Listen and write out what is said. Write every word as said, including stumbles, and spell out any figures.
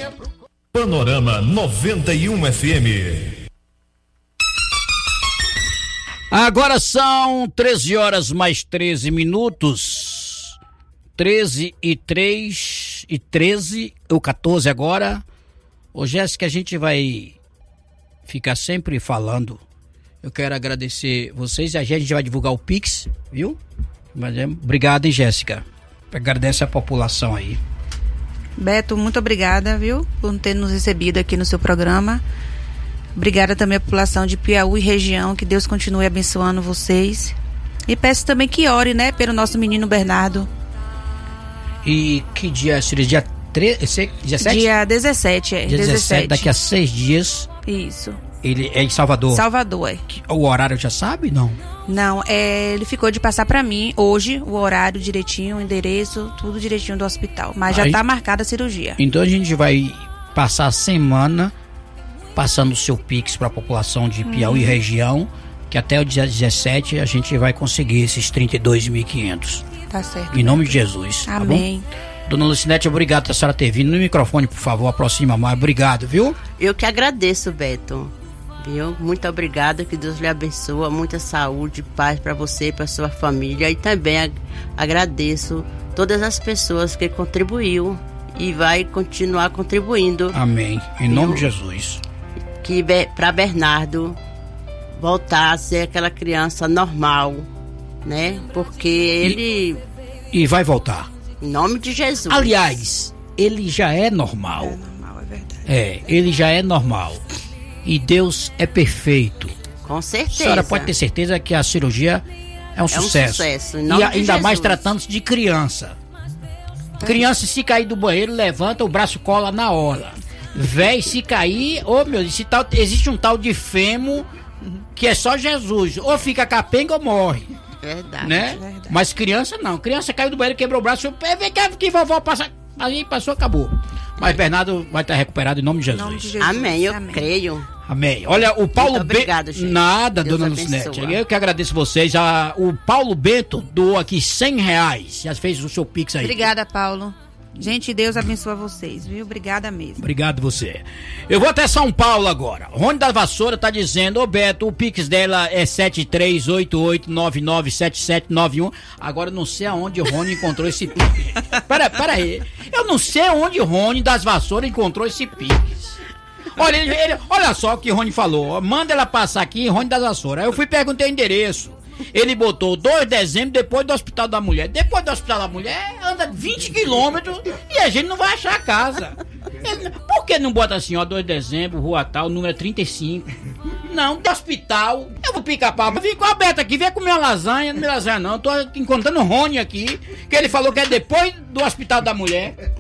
Panorama noventa e um F M. Agora são treze horas mais treze minutos. treze e três e treze, ou quatorze agora. Ô Jéssica, a gente vai ficar sempre falando. Eu quero agradecer vocês. A gente vai divulgar o Pix, viu? Mas, é, obrigado, hein, Jéssica. Agradece a população aí. Beto, muito obrigada, viu, por ter nos recebido aqui no seu programa. Obrigada também à população de Piauí e região, que Deus continue abençoando vocês. E peço também que ore, né, pelo nosso menino Bernardo. E que dia seria? Dia treze, dia sete? Dia dezessete, é. Dia dezessete, daqui a seis dias. Isso. Ele é em Salvador? Salvador, é. O horário já sabe, não? Não, é, ele ficou de passar pra mim hoje, o horário direitinho, o endereço, tudo direitinho do hospital. Mas já Aí, tá marcada a cirurgia. Então a gente vai passar a semana passando o seu Pix pra população de Piauí e Hum. região, que até o dia dezessete a gente vai conseguir esses trinta e dois mil e quinhentos. Tá certo. Em nome de Jesus. Amém. Tá bom? Dona Lucinete, obrigado por a senhora ter vindo. No microfone, por favor, aproxima mais. Obrigado, viu? Eu que agradeço, Beto. Viu? Muito obrigada, que Deus lhe abençoe, muita saúde, paz para você e para sua família. E também ag- agradeço todas as pessoas que contribuiu e vai continuar contribuindo. Amém. Em Viu? nome de Jesus. Que be- para Bernardo voltar a ser aquela criança normal, né? Porque ele, E vai voltar. em nome de Jesus. Aliás, ele já é normal. É normal, é verdade. É, ele já é normal. E Deus é perfeito. Com A certeza. senhora pode ter certeza que a cirurgia é um sucesso. sucesso, em E nome a- de ainda mais Jesus. tratando-se de criança. Criança, se cair do banheiro, levanta, o braço cola na hora. Véi, se cair, ô meu Deus, esse tal, existe um tal de fêmur que é só Jesus. Ou fica capenga ou morre. Verdade. Né? verdade. Mas criança não. Criança caiu do banheiro, quebrou o braço. Eu, vem cá que vovó passa. Aí passou, acabou. Mas Bernardo vai estar recuperado em nome de Em Jesus. nome de Jesus. Amém, eu Amém. creio. Amém. Olha, o Paulo Muito obrigado, Bento. gente. Nada, Deus dona abençoe. Lucinete. Eu que agradeço vocês. A, o Paulo Bento doou aqui cem reais. Já fez o seu Pix aí. Obrigada, Paulo. Gente, Deus abençoe vocês, viu? Obrigada mesmo. Obrigado você. Eu vou até São Paulo agora. Rony da Vassoura tá dizendo, ô Beto, o Pix dela é sete três oito oito nove nove sete sete nove um. Agora eu não sei aonde o Rony encontrou esse Pix. Pera, pera aí. Eu não sei aonde o Rony das Vassouras encontrou esse Pix. Olha, ele, ele- olha só o que o Rony falou. Manda ela passar aqui, Rony das Vassouras. Aí eu fui perguntar o endereço. Ele botou dois de dezembro depois do Hospital da Mulher. Depois do Hospital da Mulher, anda vinte quilômetros e a gente não vai achar a casa. Ele, por que não bota assim, ó, dois de dezembro, rua tal, número trinta e cinco? Não, do hospital. Eu vou picar pau. Vem com a Beta aqui, vem comer uma lasanha. Não me lasanha não, tô encontrando o Rony aqui, que ele falou que é depois do Hospital da Mulher.